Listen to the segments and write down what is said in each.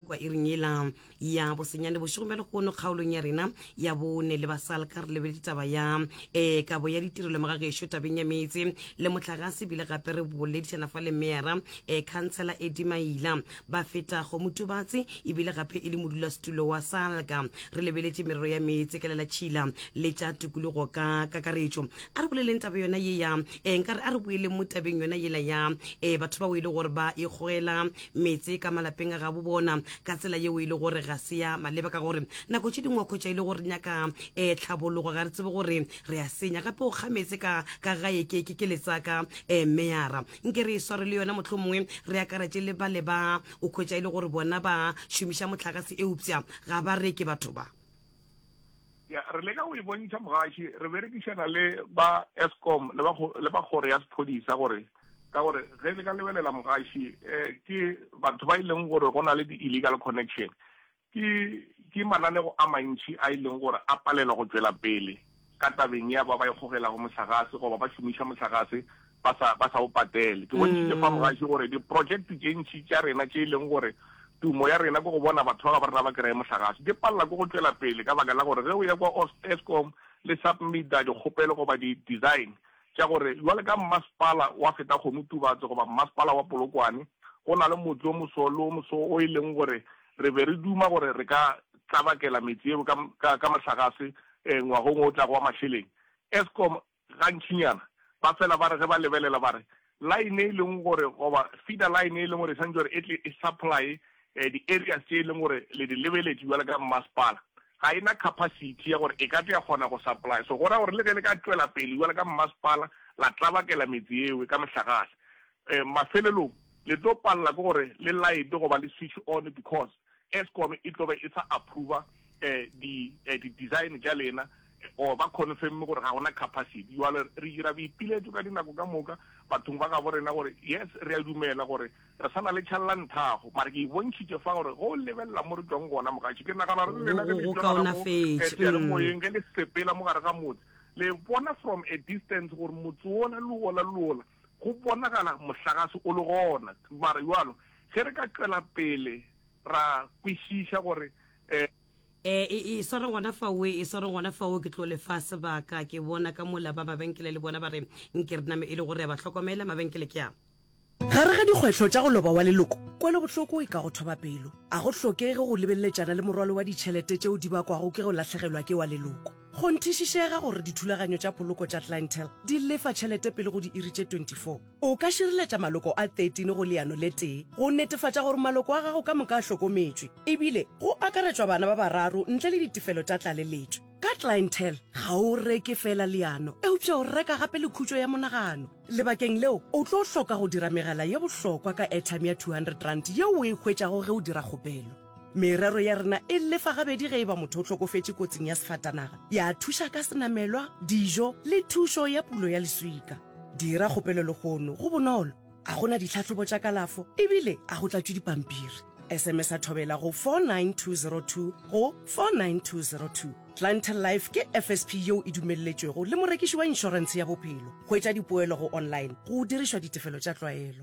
kwa iringela ya bosenyane bošegomele go no kgaolong ya rena ya bone le basala ka re lebele ditaba ya kabo ya ditirelo magagešo tabeng ya meetse le motlagase bile gape re boledišana fa le mera councilor Eddie Maila ba feta go motubatse ebile gape e le modulasetulo wa salga re lebeletse merero ya meetse ke lela tšhila le tša tikologo ka kakaretšo a re boleleng taba yona ye ya nkare a re boele mo tabeng yona yela ya batho ba o ile gore ba ikgogela meetse ka malapeng a ga bo bona ka tsela ye o ile gore ga se ya maleba ka gore nako tše dingwe kgotša ile gore nyaka tlhabologo ga re tsebe gore re a senya gape o kgametse ka gae ke letsaka meyara nke re sware le yona motlho mongwe re akaretše le bale ba o kgotša ile gore bona ba šomiša motlakase eupša ga ba reke batho ba ya re leka o e bontšha mogaši re berekišana le ba Eskom le ba kgoro ya sephodisa gore ka gore ge le ka lebelela mogaši ke batho ba ileng gore go na le di-illegal connection ke mananego a mantši a ileng gore a palela go tswela pele ka tabeng ya ba ikgogelago motlakase goba ba šomiša motlakase ba sa o patele ke bontšhile fa mogaši gore di-project tše ntšhi tša rena tše e leng gore tumo ya rena ko go bona batho ba ba rena ba kry-e motlakase di palela ko go tswela pele ka baka la gore ge o ya kwa Eskom le submita dikgopelo goba di-design tša gore jwale ka mmasepala wa feta kgomo tubatse goba mmasepala wa Polokwane go na le motse o mosolo o e leng gore re be re duma gore re ka tlabakela metsi eo ka motlakase ngwagong o tla go wa mašheleng Eskom gantšhinyana ba fela ba re ge ba lebelela ba re line e leng gore goba feeder line e leng gore santse gore e supply di-areas tše e leng gore le di lebeletše jwale ka mmasepala ga ena capacity ya gore e ka tle ya kgona go supply so gora gore le ge le ka tswela pele jwale ka mmasepala la tlabakela metsi eo ka motlakase mafelelong le tlo palela ke gore le light goba le switch on because Eskom e tlobe e sa approva di-design tša lena o ba confirm gore ga gona capacity jwale re dira boipiletso ka dinako ka moka bathong ba ga bo rena gore yes re a dumela gore re sana le tšhalela nthago mare ke e bontšhitše fa gore go lebelela mo re tswang gona mogatši ke nagana re lena moyeng ke le sepela mo gare ga motse le bona from a distance gore motse ona le ola go bonagala motlakase o le gona mare jalo ge re ka tswela pele ra kwešiša gore e sware ngwana faoe ke tlo le fa sebaka ke bona ka mola ba mabenkele le bona ba re nke re name e le gore ba tlhokomela mabenkele ke a gare ga dikgwetlho tša go loba wa leloko kwele bohloko e ka go thoba pelo a go hlokege go lebelletšana le morwalo wa ditšhelete tšeo di bakwago ke go latlhegelwa ke wa leloko go nthišišega gore dithulaganyo tša poloko tša clientele di lefa tšhelete pele go di iri tše 24 o ka šireletša maloko a 13 go leano le tee go netefatša gore maloko a gago ka moka a hlokometšwe ebile go akaretšwa bana ba bararo ntle le ditefelo tša tlaleletšo ka clientele ga o reke fela leano eupša o reka gape le khutšo ya monagano lebakeng leo o tlo hloka go dira megala ye bohlokwa ka airtime ya 200 rand yeo o e hwetšago ge o dira kgopelo merero ya rena e lefa gabedi ge e ba motho o tlhokofetše kotsing ya sefatanaga ya thuša ka senamelwa dijo le thušo ya pulo ya leswika dira kgopelo legono go bonolo a gona ditlhatlhobo tša kalafo ebile a go tlatšwe dipampiri SMS a thobela go 49202 go 49202 Clientele Life ke FSP yeo e dumelletšwego le morekiši wa inšorense ya bophelo go etša dipoelo go online go dirišwa ditefelo tša tlwaelo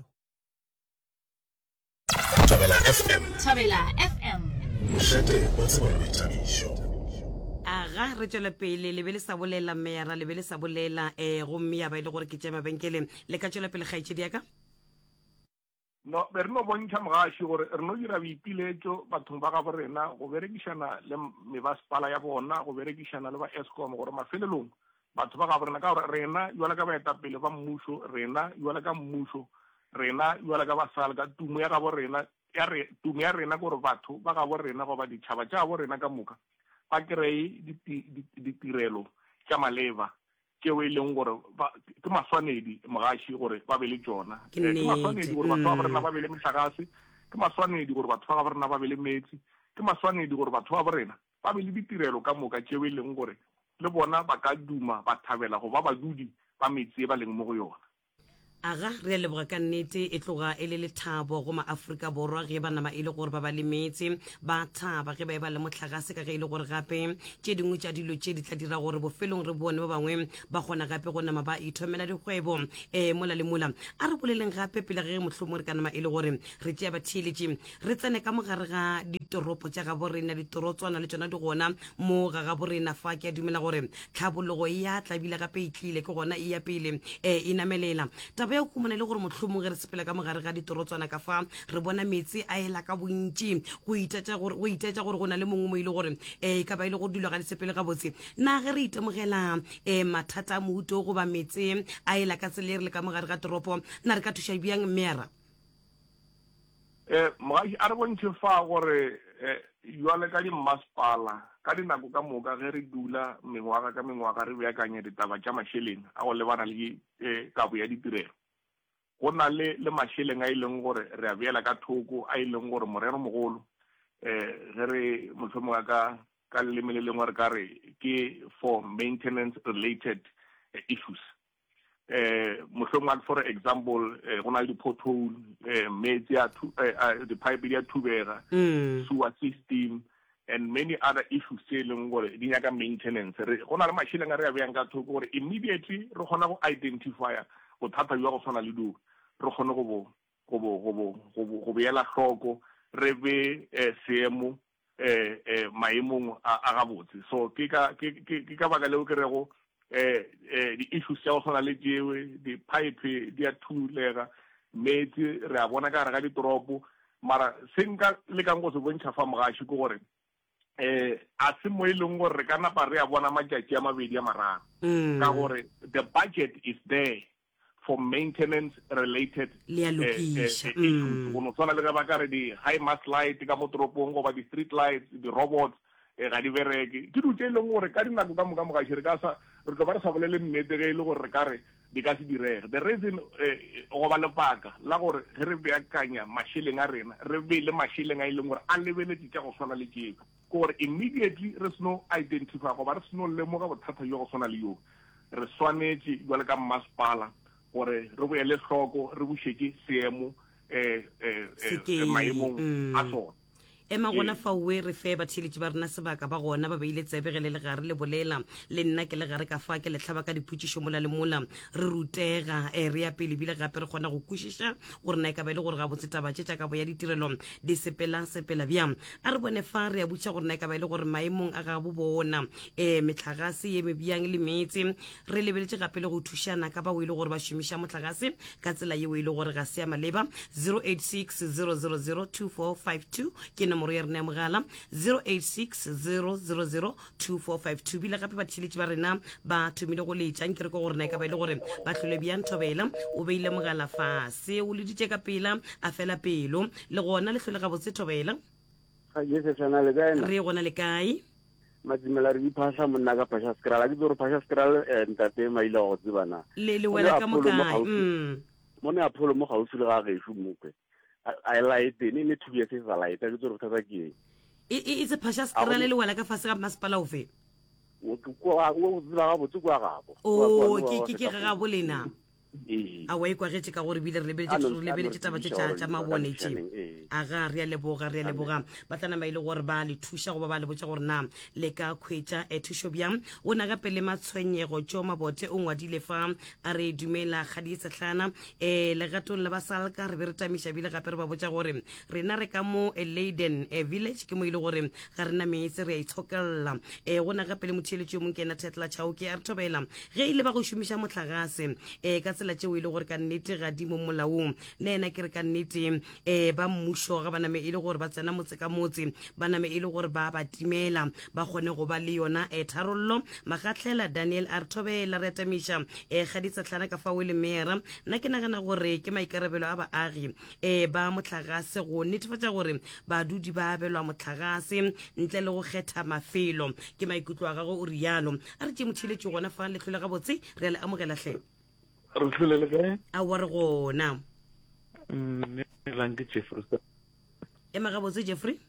Thabela FM Shete o tseba boithabišo aga re tšwela pele le be le sa bolela meyara le be le sa bolela gomme ya ba ile gore ke tše mabenkele le ka tšwela pele kgaetšedi yaka no be re no bontšha mogaši gore re no dira boipiletšo bathong ba ga bo rena go berekišana le mebasepala ya bona go berekišana le ba Eskom gore mafelelong batho ba ga bo rena ka gore rena jwale ka baetapele ba mmušo rena jwale ka mmušo rena jwale ka basala ka tumo ya ga bo rena tumo ya rena gore batho ba ga bo rena goba ditšhaba tša bo rena ka moka ba kry-e ditirelo tša maleba tšeo e leng gore ke maswanedi mogaši gore ba be le tšona ke maswanedi gore batho ba bo rena ba be le motlakase ke maswanedi gore batho ba bo rena ba be le metsi ke maswanedi gore batho ba bo rena ba be le ditirelo ka moka tšeo e leng gore le bona ba ka duma ba thabela go ba badudi ba metsi e ba leng mo go yona aga re a leboga ka nnete e tloga e le lethabo go maaforika borwa ge ba nama e le gore ba ba le metse ba thaba ge ba e ba le motlakase ka ge e le gore gape tše dingwe tša dilo tše di tla dira gore bofelong re bone ba bangwe ba kgona gape go nama ba ithomela dikgwebo mola le mola a re boleleng gape pele ge mohlomong re ka nama e le gore re tšea batheeletše re tsene ka mogare ga ditoropo tša ga borena ditorotswana le tsona di gona mo ga ga borena fa ke a dumela gore tlhabologo ya tlabile gape e tlile ke gona e ya pele e namelela taba ya kumana le gore mohlomong ge re sepela ka mogare ga ditorotswana ka fa re bona metsi a ela ka bontši go itetša gore go na le mongwe mo ile gore ka ba ile go dulwa ga disepele ga botse na ge re itemogela mathata a mohuto goba metsi a ela ka tsele re le ka mogare ga toropo na re ka thuša bjang mmera mogaši a re bontšhe fa gore jwale ka dimmasepala ka dinako ka moka ge re dula mengwaga ka mengwaga re beakanye ditaba tša mašeleng a go lebana le kabo ya ditirelo go na le mašeleng a e leng gore re a beela ka thoko a e leng gore morero mogolo ge re mohlomong ka leleme le lengwe re ka re ke for maintenance related issues mohlomong for example go na le di-pothole metsi di-pipe di a thubega sewer system and many other issues tse e leng gore di nyaka maintenance go na le mašheleng a re a beyang ka thoko gore immediately re kgona go identifya bothata jwa go tshwana le duo re kgone go beela hloko re be seemo maemong a gabotse so ke ka baka leo ke rego di-issues tša go tshwana le tšewe di-pipe di a thulega metsi re a bona ka gare ga ditoropo mara se nka lekang go se bontšha fa mogaši ke gore a se mo e leng gore re ka napa re a bona matšatši a mabedi a mararo ka gore the budget is there for maintenance related issues go no tshwana le ge ba ka re di-high mast light ka mo toropong goba di-street lights di-robots ga di bereke ke dutse e leng gore ka dinako ka moka mogaši re tlo ba re sa bolele nnete ge e le gore re ka re di ka se direge the reason goba lebaka la gore ge re beakanya mašeleng a rena re beile mašeleng a e leng gore a lebeletse tša go tshwana le tšeo ke gore immediately re seno identify goba re seno lemoga bothata jo go tshwana le yoo re swanetše jwale ka mmasepala gore re boele hloko re bušetse seemo maemong a sona ema gona faue re fe batheletši ba rena sebaka ba gona ba beile tsebegele le gare le bolela le nna ke le gare ka fa ke letlhaba ka diputšišo mola le mola re rutega re ya pele bile gape re kgona go kwešiša gore na e ka ba le gore ga botse taba tše tša kabo ya ditirelo di sepela bjang a re bone fa re a butša gore na e ka ba le gore maemong a ga bo bona metlhagase ye mebjang le metsi re lebeletše gape le go thušana ka ba o ile gore ba šomiša motlhagase ka tsela yeo e le gore ga se ya maleba 086 000 2452 ke nomoro ya rena ya mogala 086 bile gape batheletši ba rena ba thomile go letšang ke re ko gore na e ka ba e le gore ba tlhole bjang thobela o beile mogala fase o leditše ka pela a fela pelo le gona le tlhole ga botse thobela re gona le kae matimela re diphasa monna ka phasha skral a ke gore phasha skral ntate maile go tsebana le wela ka mokae mone a pholo mo gaufi le ga gešo mokwe a laetene le thubi ya se sa laeta ke tsore thata ke e tse phasha skral le wela ka fase ga masepala ofe o tseba ga botse kwa gabo ke ga bolena a wa ikwagetše ka gore bile re lebeletše taba tša mabonetše a ga re a leboga ba tlana ba ile gore ba le thuša goba ba le botša gore na le ka khwetša thušo bjang o na gape le matshwenyego tšo mabote o ngwadile fa a re dumela kgadi setlhana legatong le basalka re be re tamiša bile gape re ba botša gore rena re ka mo Leiden village ke mo ile gore ga rena meetse re a itshokelela go na gape le motheletši yo monkena Tetla Chauke a re thobela ge ile ba go šomiša motlhagase ka tsela tšeo e le gore ka nnete ga di mo molaong le ena ke re ka nnete ba mmušo ga ba name e le gore ba tsena motse ka motse ba name e le gore ba ba timela ba kgone go ba le yona tharollo magatlela Daniel a re thobela re atamiša ga di tsatlana ka fa o le mera nna ke nagana gore ke maikarabelo a baagi ba motlhagase go netefatša gore badudi ba abelwa motlhagase ntle le go kgetha mafelo ke maikutlo a gago o rialo a re tše motheletše gona fa letlhole ga botse re a le amogelatlhe re tlhole le kae a wa re gona ke Jeffrey ema ga botse Jeffrey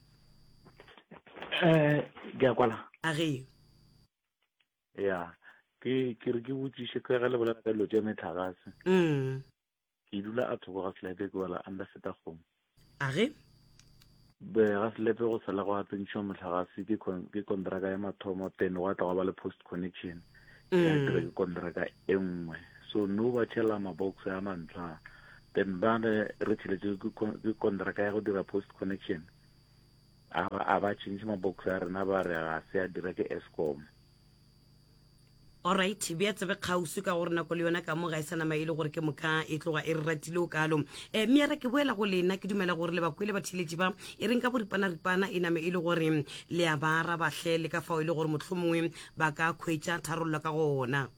ke a kwala a ge ya ke re ke botšiše ka ga le bolela ka dilo tša metlhagase ke dula a thoko ga selepe ke wala under Fertikgong a ge ga selepe go sala go atsentšwa motlhagase ke kontraka ya mathomo 10 go tla go ba le post connection ya dire ke kontraka e nngwe so no ba tšhela mabox a mantlha then ba re tšheletse ke kontraka ya go dira post connection a ba change mabox a rena ba re ga se a dira ke Eskom. Alright, bia tsebe kgausu ka gore nako le yona ka mo ga isana maile gore ke moka e tloga e ratile o kalo miara ke boela go lena ke dumela gore le bakwele ba thiletši ba e reng ka boripana e name e le gore le a bara bahle le ka fao e le gore mohlomongwe ba ka khwetša tharollo ka gona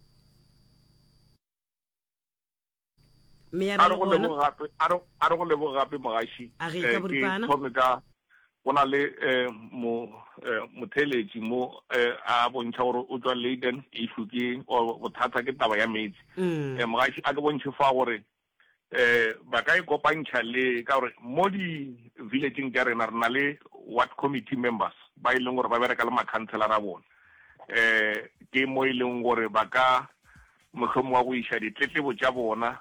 miara a re go lebo gape mogaši ke gona le motheletši mo a bontšha gore o tswa Leiden issue ke bothata ke taba ya metsi mogaši a ke bontšhe fa gore ba ka e kopantšha le ka gore mo di-villageng tša rena re na le ward committee members ba e leng gore ba bereka le makhanselara a bona ke mo e leng gore ba ka mohlomong wa go iša ditletlebo tša bona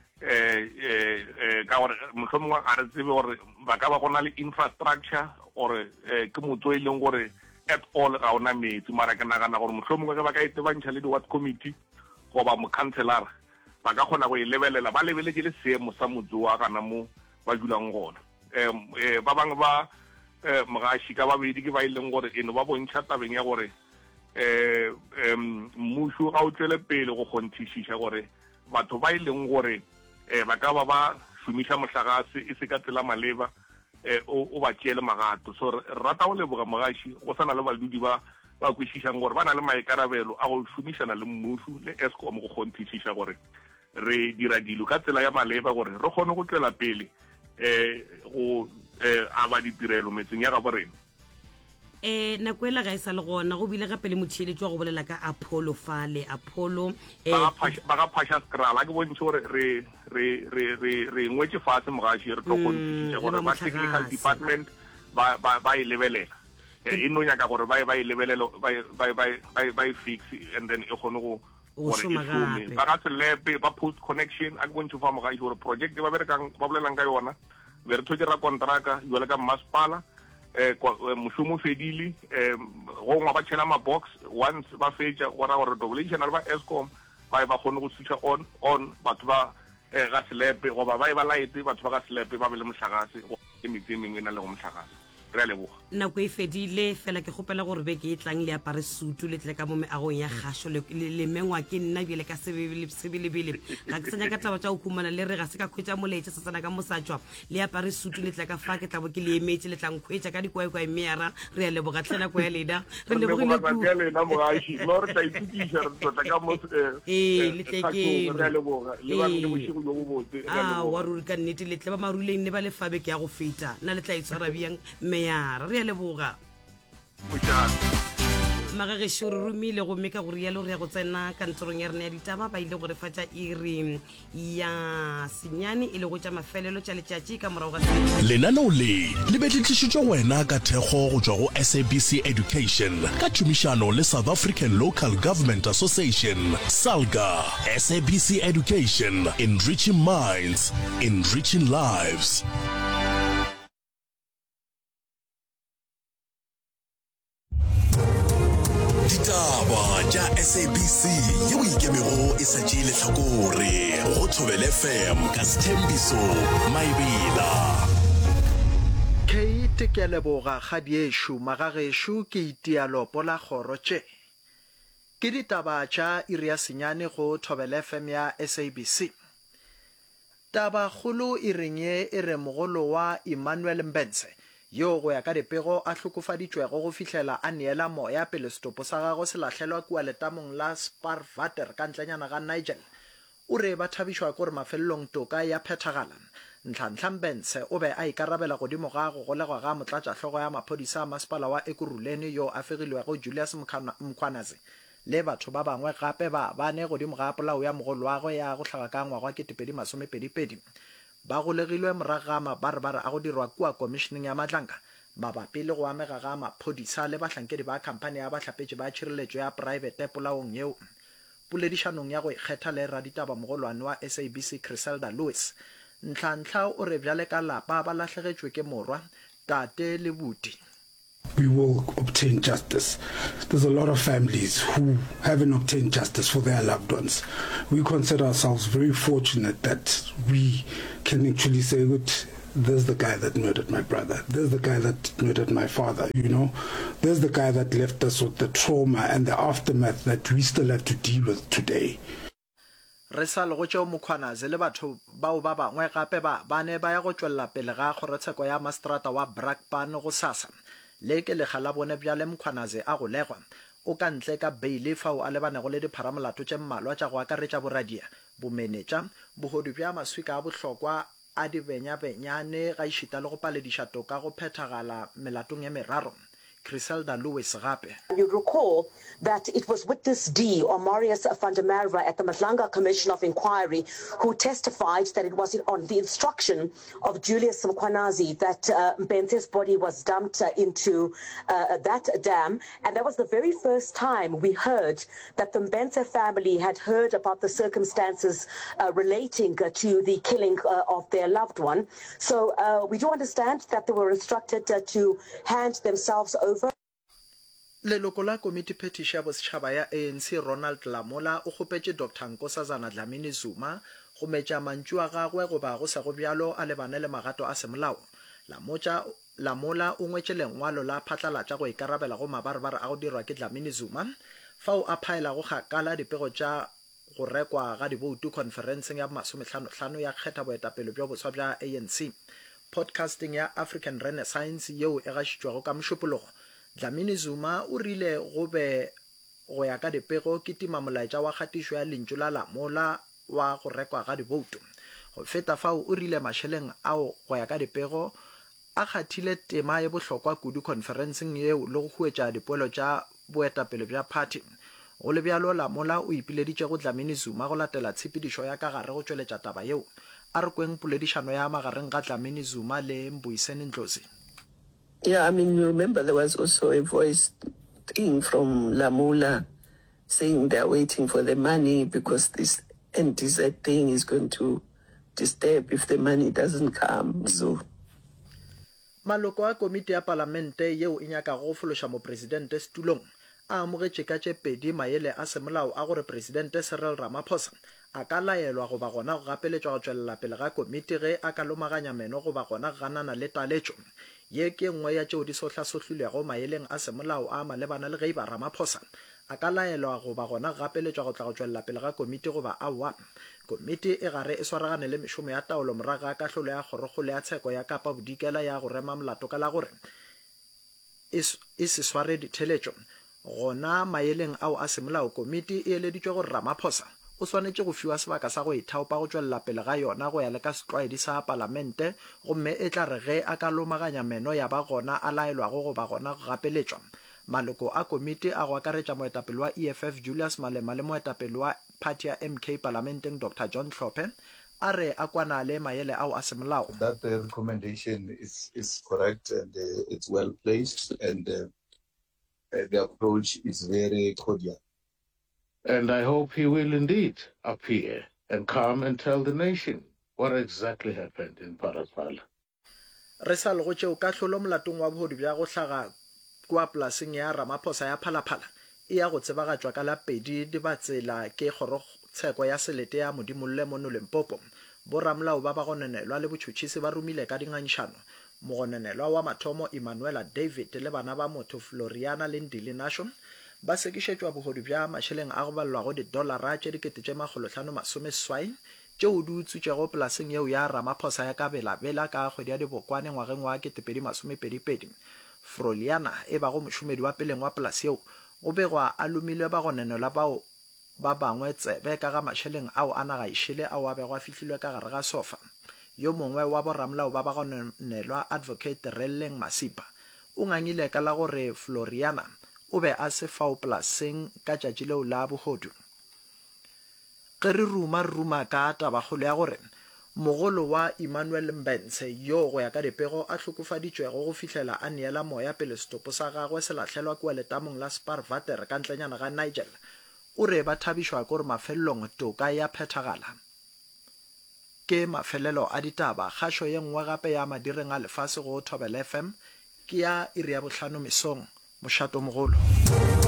ka gore mohlomongwe a re tsebe gore ba ka ba gona le infrastructure or ke motho e leng gore at all ga ona metsi mara ke nagana gore mohlomongwe ge ba ka itebantšha le di-ward committee goba mokhanselara ba ka kgona go e lebelela ba lebeletse le seemo sa motse wa gana mo ba dulang gona ba bangwe ba mogaši ka babedi ke ba e leng gore eno ba bontšha tabeng ya gore mmušo ga o tswele pele go kgonthišiša gore batho ba e leng gore ba ka ba šomiša mohlagase e se ka tsela maleba o ba tšeele magato so rata go leboga mogaši go sana le badudi ba kwešišang gore ba na le maikarabelo a go šomišana le mmušo le Eskom go kgonthišiša gore re dira dilo ka tsela ya maleba gore re kgone go tswela pele go aba ditirelo metseng ya ga borena nako ela ga e sa le gona go bile gape le motheeletši wa go bolela ka Apollo fale Apollo ba ga phasha skrala ke bontse gore re ngwetse fatshe mogaši re tlokontišiša gore ba technical department ba e lebelela e no nyaka gore ba e lebelela ba e fix and then e kgone go gore e some ba ga selepe ba post connection a ke bontse fa mogaši gore project ba bolelang ka yona be re thotse ra kontraka jwale ka masepala mošomo fedile go ngwa ba tšhela mabox once ba fetša gora gore doblational ba Eskom ba kgone go switcha on batho ba ga selepe goba ba e ba laete batho ba ga selepe ba be le mohlagase ke metse mengwe e na le go mohlagase re a leboga nako e fedile fela ke kgopela gore be ke e tlang le apare sutu le tle ka mo meagong ya kgašo le mengwa ke nna bjele ka sebelebele ga ke sanya ka taba tša go khumana le re ga se ka khwetša moleetša sa tsana ka mosatswa le apare sutu le tle ka fa ke tlabo ke le emetse le tlang khwetša ka dikwaekwae meara re a leboga tlhena kwa ya lena re lebogile wa ruri ka nnete le tle ba maruleng ne ba lefabe ke ya go feta nna le tla itshwara bjang meara re a leboga magagešo re romile gomme ka gore yalo re ya go tsena kantorong ya rena ya ditaba ba ile gore fatša iri ya senyane e le go tša mafelelo tša letšatši ka morago ga lenaneo le betletlišitšwe wena ka thekgo go tšwa go SABC Education ka tšomišano le South African Local Government Association SALGA. SABC Education, enriching minds, enriching lives. Ditaba tša SABC ye o ikemego e sa tšee lehlakore go Thobela FM ka Sthembiso Maebela. Kate ke leboga gadiešo magagešo ke itialopo la kgoro tše ke ditaba tša iri ya senyane go Thobela FM ya SABC. Taba kgolo e reng ye e re mogolo wa Emmanuel Mbenze yo go ya ka dipego a hlokofaditšwego go fihlela a neela moya pele setopo sa gago se lahlelwa kua letamong la Sparvater ka ntlenyana ga Nigel o re ba thabišwa gore mafelelong toka ya phethagala ntlhantlha Mbenze o be a ikarabela godimo ga go golegwa ga motlatšahlogo ya maphodisa a masepala wa Ekurhuleni yo a fegilwego Julius Mkhwanazi le batho ba bangwe gape ba bane godimo ga polao ya mogolo wa go ya go hlaga ka ngwaga ke 2022 ba golegilwe moragama ba re a go dirwa kua commissioning ya matlanka mabapi le go amega ga maphodisa le bahlankedi ba khamphane ya bahlapetši ba tšhireletšo ya private polaong yeo poledišanong ya go ikgetha le raditaba mogolwane wa SABC Criselda Lewis ntlhantlha o re bjale ka lapa ba lahlegetšwe ke morwa tate le buti. We will obtain justice. There's a lot of families who haven't obtained justice for their loved ones. We consider ourselves very fortunate that we can actually say that there's the guy that murdered my brother. There's the guy that murdered my father, you know. There's the guy that left us with the trauma and the aftermath that we still have to deal with today. re sa le go tšeo Mkhwanazi le batho bao ba bangwe gape ba ne ba ya go tšwelela pele ga kgorotsheko ya mastrata wa Brakpan go sasa le ke lega la bone bjale Mkhwanazi a go legwa o ka ntle ka beile fao a lebanego le dipharamolato tše mmalwa tša go akaretša boradia bomenetša bogodu bja maswika a bohlokwa a dibenyabenyane ga išita le go palediša toka go phethagala melatong e meraro. Criselda Lewis gape. You recall that it was witness D, or Marius van der Merwe, at the Madlanga Commission of Inquiry, who testified that it was on the instruction of Julius Mkhwanazi that Mbenthe's body was dumped into that dam. And that was the very first time we heard that the Mbenthe family had heard about the circumstances relating to the killing of their loved one. So we do understand that they were instructed to hand themselves over. Leloko la komiti phetiši ya bosetšhaba ya ANC Ronald Lamola o kgopetše Dr. Nkosazana Dlamini Zuma go metša mantšu a gagwe go ba go sa go bjalo a lebane le magato a semolao. Lamola o ngwetše lengwalo la phatlalatša go ikarabela go mabarebare a go dirwa ke Dlamini Zuma fao a phaela go kgakala dipego tša go rekwa ga diboutu conferenceng ya 55 ya kgetha boetapele bja boswa bja ANC. Podcasting ya African Renaissance yeo e gašitšwago ka mošupologo. Dlamini Zuma o rile go ya ka dipego ke timamolaetša wa kgatišo ya lentšu la Lamola wa go rekwa ga diboutu. Go feta fao o rile mašeleng ao go ya ka dipego a kgathile tema e bohlokwa kudu conferenceng yeo le go huetša dipoelo tša boetapele bja party. Go le bjalo Lamola o ipileditše go Dlamini Zuma go latela tshepedišo ya ka gare go tšweletša taba yeo. A re kweng poledišano ya magareng ga Dlamini Zuma le Mbuyiseni Ndlozi. Yeah, I mean, you remember there was also a voice thing from Lamola saying they're waiting for the money because this NTZ thing is going to disturb if the money doesn't come. So maloko a komiti ya palamente yeo e nyaka go fološa mopresidente setulong a amogetše ka tše pedi maele a semolao a gore presidente Cyril Ramaphosa a ka laelwa go ba gona go gapeletšwa go tšwelela pele ga komiti ge a ka lomaganya meno go ba gona ganana le taletšo ye ke nngwe ya tšeo di sohlasohlilego maeleng a semolao a malebana le ge ba Ramaphosa a ka laelwa go ba gona gapeletšwa go tla go tšwelela pele ga komiti go ba awa. Komiti e gare e swaragane le mešomo ya taolo morago a kahlolo ya kgorokgolo ya tsheko ya Kapa Bodikela ya go rema molato ka la gore e se sware ditheletšo gona maeleng ao a semolao. Komiti e eleditšwe gore Ramaphosa o swanetše go fiwa sebaka sa go ithaopa go tšwelela pele ga yona go ya le ka setlwaedi sa palamente gomme e tla re ge a ka lomaganya meno ya ba gona a laelwago go ba gona go gapeletšwa. Maloko a komiti a go akaretša moetapele wa EFF Julius Malema le moetapele wa party ya MK parlamenteng Dr. John Hlophe a re a kwana le maele ao a semolao. That recommendation is correct and it's well placed and the approach is very cordial. And I hope he will indeed appear and come and tell the nation what exactly happened in Parapala. Re sa le go tšeo ka hlolo molatong wa bogodu bja go hlaga kua polaseng ya Ramaphosa ya Phalaphala e ya go tsebagatšwa ka la pedi di ba tsela ke kgorotsheko ya selete ya Modimolle mo Limpopo. Boramolao ba ba gonenelwa le botšhotšhisi ba romile ka dinganšano. Mogonenelwa wa mathomo Emmanuela David le bana ba motho Floriana le Ndile Nasho ba sekišetšwa bogodu bja mašeleng a go balelwago $500 tšeo di utswitšego polaseng yeo ya Ramaphosa ya ka Bela-Bela ka kgwedi ya Dibokwane ngwageng wa 2022. Froliana e bago mošomedi wa peleng wa polasi yeo go begwa a lomilwe ba gonenelwa bao ba bangwe tsebe ka ga mašeleng ao a nagaišile ao a bego a fihlilwe ka gare ga sofa. Yo mongwe wa boramolao ba ba gonenelwa Advocate Relleng Masipa o ngangile ka la gore Floriana o be a se fao polaseng ka tšatši leo la bogodu. Ge re ruma ka tabakgolo ya gore mogolo wa Emmanuel Mbentshe yo go ya ka dipego a hlokofaditšwego go fihlela a neela moya pele setopo sa gagwe se latlhelwa kua letamong la Sparvater ka ntlenyana ga Nigel o re ba thabišwa gore mafelelong toka ya phethagala. Ke mafelelo a ditaba kgašo ye nngwe gape ya madireng a lefase go Thobela FM ke ya iri ya 5 mesong mošato mogolo.